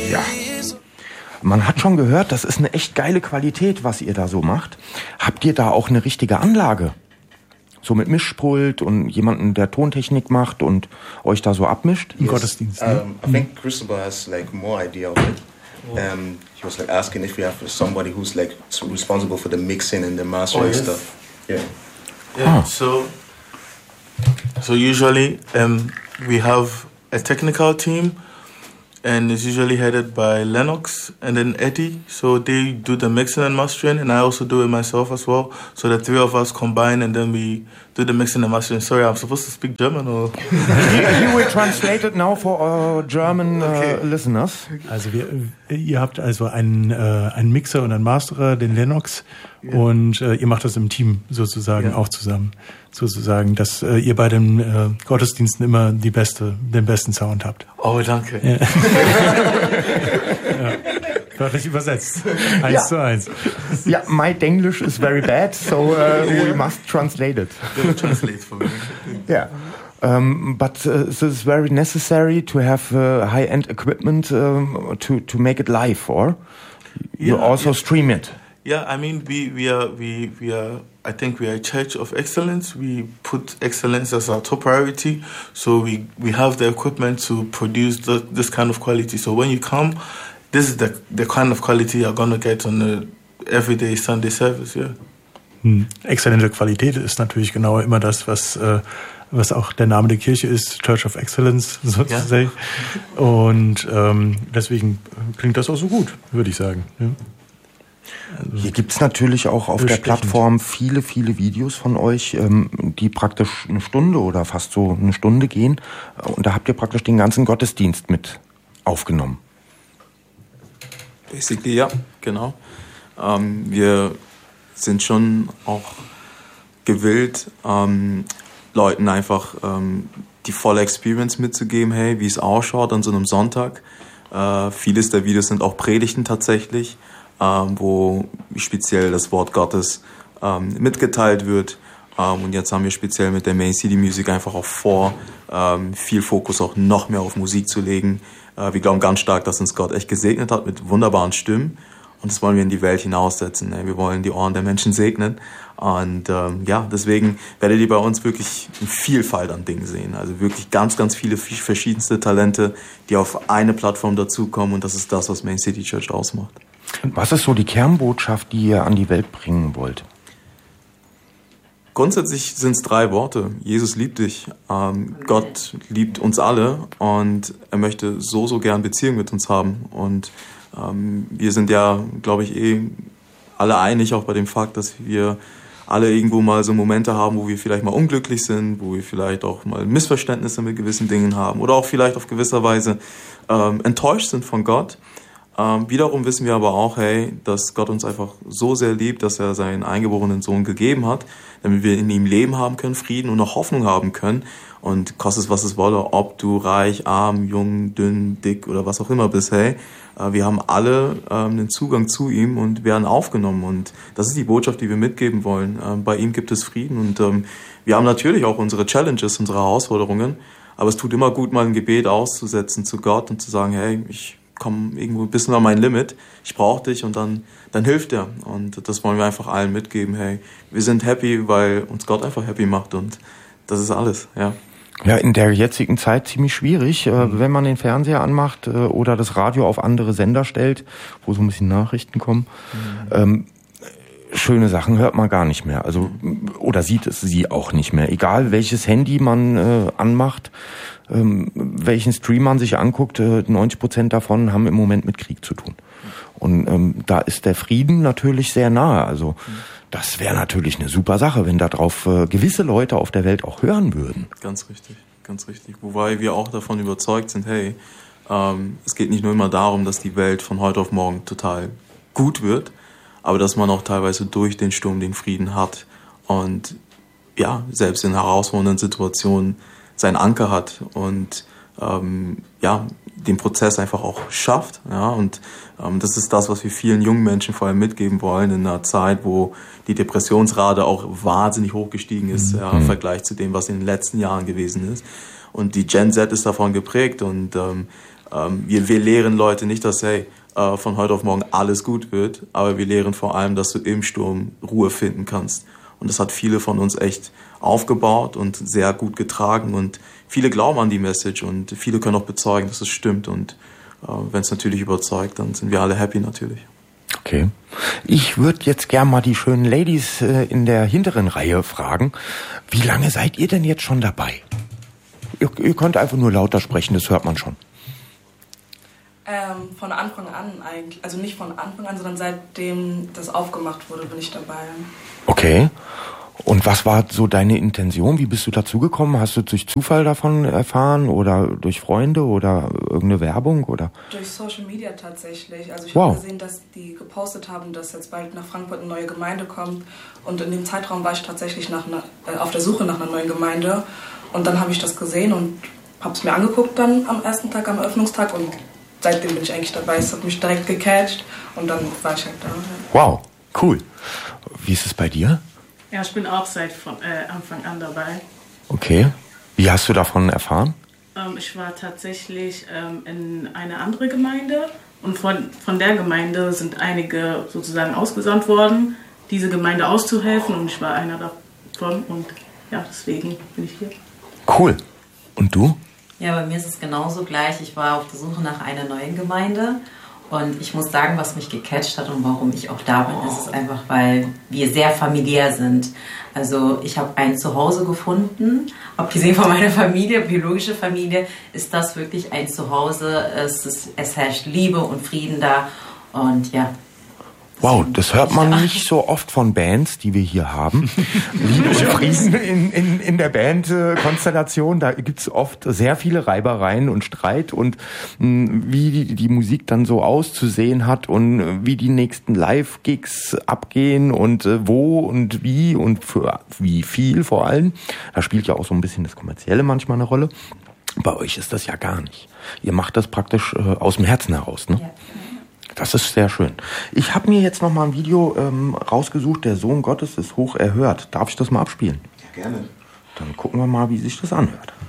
Ja. Man hat schon gehört, das ist eine echt geile Qualität, was ihr da so macht. Habt ihr da auch eine richtige Anlage? So mit Mischpult und jemanden, der Tontechnik macht und euch da so abmischt? Im Gottesdienst. I think Cristobal has like more idea of it. He was like asking if we have somebody who's like responsible for the mixing and the mastering stuff. Yeah. So usually we have a technical team, and it's usually headed by Lennox and then Eddie. So they do the mixing and mastering, and I also do it myself as well. So the three of us combine, and then we do the mixing and mastering. Sorry, I'm supposed to speak German, or? You will translate it now for our German listeners. Also ihr habt also einen Mixer und einen Masterer, den Lennox, und ihr macht das im Team sozusagen auch zusammen. Sozusagen, dass ihr bei den Gottesdiensten immer den besten Sound habt. Oh, danke. Ja. Wörtlich übersetzt. 1:1. Ja, my English is very bad, so we must translate it. Translate for me. Yeah. But this is very necessary to have high-end equipment to make it live, or you also stream it. Yeah, I mean, we are. I think we are a church of excellence. We put excellence as our top priority. So we have the equipment to produce this kind of quality. So when you come, this is the kind of quality you're gonna get on the everyday Sunday service. Yeah. Exzellente Qualität ist natürlich genau immer das, was auch der Name der Kirche ist, Church of Excellence sozusagen. Ja. Und deswegen klingt das auch so gut, würde ich sagen. Ja. Also hier gibt's natürlich auch auf der Plattform viele, viele Videos von euch, die praktisch eine Stunde oder fast so eine Stunde gehen. Und da habt ihr praktisch den ganzen Gottesdienst mit aufgenommen. Basically, ja, genau. Wir sind schon auch gewillt, Leuten einfach die volle Experience mitzugeben, hey, wie es ausschaut an so einem Sonntag. Vieles der Videos sind auch Predigten tatsächlich, wo speziell das Wort Gottes mitgeteilt wird. Und jetzt haben wir speziell mit der Main City Music einfach auch vor, viel Fokus auch noch mehr auf Musik zu legen. Wir glauben ganz stark, dass uns Gott echt gesegnet hat mit wunderbaren Stimmen. Und das wollen wir in die Welt hinaussetzen. Wir wollen die Ohren der Menschen segnen. Und deswegen werdet ihr bei uns wirklich eine Vielfalt an Dingen sehen. Also wirklich ganz, ganz viele verschiedenste Talente, die auf eine Plattform dazukommen. Und das ist das, was Main City Church ausmacht. Was ist so die Kernbotschaft, die ihr an die Welt bringen wollt? Grundsätzlich sind es 3 Worte. Jesus liebt dich. Gott liebt uns alle. Und er möchte so gern Beziehung mit uns haben. Und wir sind ja, glaube ich, alle einig auch bei dem Fakt, dass wir alle irgendwo mal so Momente haben, wo wir vielleicht mal unglücklich sind, wo wir vielleicht auch mal Missverständnisse mit gewissen Dingen haben oder auch vielleicht auf gewisser Weise enttäuscht sind von Gott. Wiederum wissen wir aber auch, hey, dass Gott uns einfach so sehr liebt, dass er seinen eingeborenen Sohn gegeben hat, damit wir in ihm Leben haben können, Frieden und auch Hoffnung haben können. Und kostet es, was es wolle, ob du reich, arm, jung, dünn, dick oder was auch immer bist, hey, wir haben alle einen Zugang zu ihm und werden aufgenommen. Und das ist die Botschaft, die wir mitgeben wollen. Bei ihm gibt es Frieden. Und wir haben natürlich auch unsere Challenges, unsere Herausforderungen. Aber es tut immer gut, mal ein Gebet auszusetzen zu Gott und zu sagen, hey, ich komme irgendwo ein bisschen an mein Limit, ich brauche dich, und dann hilft er. Und das wollen wir einfach allen mitgeben. Hey, wir sind happy, weil uns Gott einfach happy macht, und das ist alles, ja. Ja, in der jetzigen Zeit ziemlich schwierig, wenn man den Fernseher anmacht oder das Radio auf andere Sender stellt, wo so ein bisschen Nachrichten kommen. Schöne Sachen hört man gar nicht mehr, also oder sieht es sie auch nicht mehr. Egal welches Handy man anmacht, welchen Stream man sich anguckt, 90% davon haben im Moment mit Krieg zu tun. Und da ist der Frieden natürlich sehr nahe. Also das wäre natürlich eine super Sache, wenn darauf gewisse Leute auf der Welt auch hören würden. Ganz richtig, ganz richtig. Wobei wir auch davon überzeugt sind, hey, es geht nicht nur immer darum, dass die Welt von heute auf morgen total gut wird, aber dass man auch teilweise durch den Sturm den Frieden hat und ja, selbst in herausfordernden Situationen seinen Anker hat und den Prozess einfach auch schafft. Ja, und das ist das, was wir vielen jungen Menschen vor allem mitgeben wollen in einer Zeit, wo die Depressionsrate auch wahnsinnig hoch gestiegen ist, im Vergleich zu dem, was in den letzten Jahren gewesen ist. Und die Gen Z ist davon geprägt, und wir lehren Leute nicht, dass, hey, von heute auf morgen alles gut wird, aber wir lehren vor allem, dass du im Sturm Ruhe finden kannst. Und das hat viele von uns echt aufgebaut und sehr gut getragen. Und viele glauben an die Message und viele können auch bezeugen, dass es stimmt. Und wenn es natürlich überzeugt, dann sind wir alle happy natürlich. Okay. Ich würde jetzt gern mal die schönen Ladies in der hinteren Reihe fragen. Wie lange seid ihr denn jetzt schon dabei? Ihr könnt einfach nur lauter sprechen, das hört man schon. Von Anfang an eigentlich. Also nicht von Anfang an, sondern seitdem das aufgemacht wurde, bin ich dabei. Okay. Und was war so deine Intention? Wie bist du dazugekommen? Hast du durch Zufall davon erfahren oder durch Freunde oder irgendeine Werbung? Oder? Durch Social Media tatsächlich. Also ich habe gesehen, dass die gepostet haben, dass jetzt bald nach Frankfurt eine neue Gemeinde kommt. Und in dem Zeitraum war ich tatsächlich auf der Suche nach einer neuen Gemeinde. Und dann habe ich das gesehen und habe es mir angeguckt dann am ersten Tag, am Eröffnungstag. Und seitdem bin ich eigentlich dabei. Es hat mich direkt gecatcht und dann war ich halt da. Wow, cool. Wie ist es bei dir? Ja, ich bin auch seit Anfang an dabei. Okay. Wie hast du davon erfahren? Ich war tatsächlich in eine andere Gemeinde und von der Gemeinde sind einige sozusagen ausgesandt worden, diese Gemeinde auszuhelfen und ich war einer davon und ja, deswegen bin ich hier. Cool. Und du? Ja, bei mir ist es genauso gleich. Ich war auf der Suche nach einer neuen Gemeinde und ich muss sagen, was mich gecatcht hat und warum ich auch da bin, ist es einfach, weil wir sehr familiär sind. Also ich habe ein Zuhause gefunden, abgesehen von meiner Familie, biologische Familie, ist das wirklich ein Zuhause. Es herrscht Liebe und Frieden da und ja. Wow, das hört man nicht so oft von Bands, die wir hier haben. Liebe und Frieden in der Band-Konstellation, da gibt's oft sehr viele Reibereien und Streit und wie die Musik dann so auszusehen hat und wie die nächsten Live-Gigs abgehen und wo und wie und für wie viel vor allem. Da spielt ja auch so ein bisschen das Kommerzielle manchmal eine Rolle. Bei euch ist das ja gar nicht. Ihr macht das praktisch aus dem Herzen heraus, ne? Ja. Das ist sehr schön. Ich habe mir jetzt noch mal ein Video rausgesucht, der Sohn Gottes ist hoch erhört. Darf ich das mal abspielen? Ja, gerne. Dann gucken wir mal, wie sich das anhört.